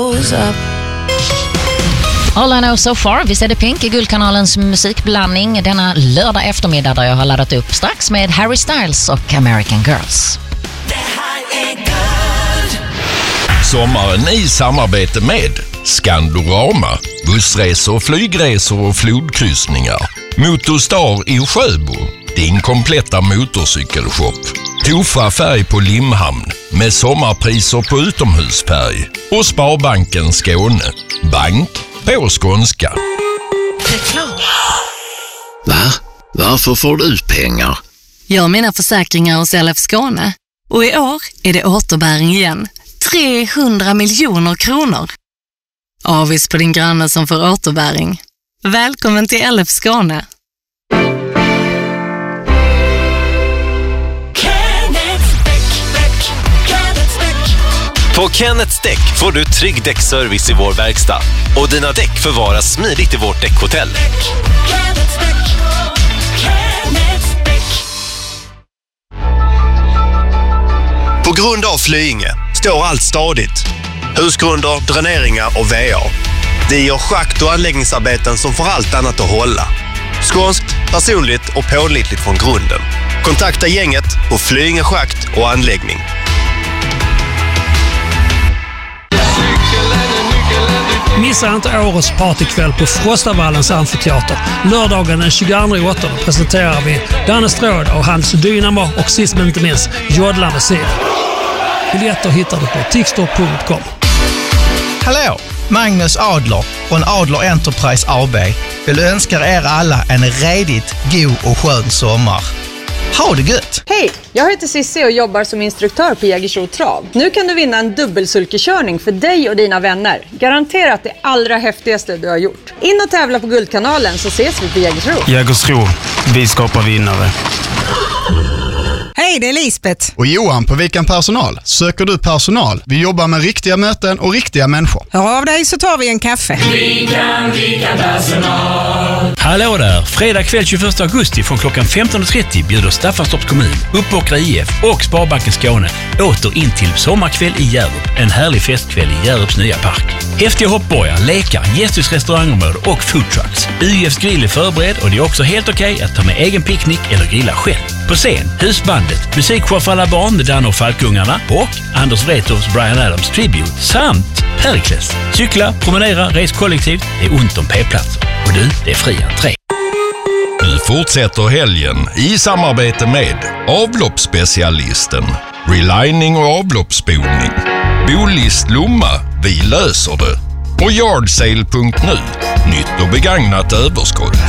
All I know so far, visst är det Pink i Guldkanalens musikblandning denna lördag eftermiddag där jag har laddat upp strax med Harry Styles och American Girls. Det här är Guld. Sommaren i samarbete med Skandorama, bussresor, flygresor och flodkryssningar. Motorstar i Sjöbo, din kompletta motorcykelshop. Tofa färg på Limhamn med sommarpriser på utomhusfärg. Och Sparbanken Skåne, bank på skånska. Va? Varför får du ut pengar? Jag har mina försäkringar hos LF Skåne. Och i år är det återbäring igen. 300 miljoner kronor. Avis på din granne som får återbäring. Välkommen till LF Skåne. På Kenneths Däck får du trygg däckservice i vår verkstad. Och dina däck förvaras smidigt i vårt däckhotell. På grund av Flyinge står allt stadigt. Husgrunder, dräneringar och VA. Vi gör schakt- och anläggningsarbeten som får allt annat att hålla. Skånskt, personligt och pålitligt från grunden. Kontakta gänget på Flyinge schakt och anläggning. Missa inte årets partykväll på Frostavallens amfiteater. Lördagen den 22/8 presenterar vi Danne Stråd och hans Dynamo och sist men inte minst Jodla med Sid. Biljetter hittar du på tixter.com. Hallå, Magnus Adler från Adler Enterprise AB vill önska er alla en redigt god och skön sommar. Ha det gött! Hej, jag heter Sissi och jobbar som instruktör på Jägersro Trav. Nu kan du vinna en dubbelsulkekörning för dig och dina vänner. Garanterat det allra häftigaste du har gjort. In och tävla på Guldkanalen så ses vi på Jägersro. Jägersro, vi skapar vinnare. Hej, det är Lisbeth. Och Johan på Vikan Personal. Söker du personal? Vi jobbar med riktiga möten och riktiga människor. Hör av dig så tar vi en kaffe. Vikan Personal. Hallå där! Fredag kväll 21 augusti från klockan 15.30 bjuder Staffanstorps kommun, Uppåkra IF och Sparbanken Skåne åter in till sommarkväll i Hjärup. En härlig festkväll i Hjärups nya park. Häftiga hoppborgar, lekar, gästhus, restaurangområde och foodtrucks. UFs grill är förberedd och det är också helt okej att ta med egen picknick eller grilla själv. På scen, husbandet, musikshow för alla barn med Danne och Falkungarna och Anders Wrethofs Bryan Adams Tribute samt Perikles. Cykla, promenera, res kollektivt, det är ont om p-platser. Och du, det är fri entré. Nu fortsätter helgen i samarbete med avloppsspecialisten, relining och avloppsspolning. Bolist Lomma, vi löser det. Och yardsale.nu, nytt och begagnat överskott.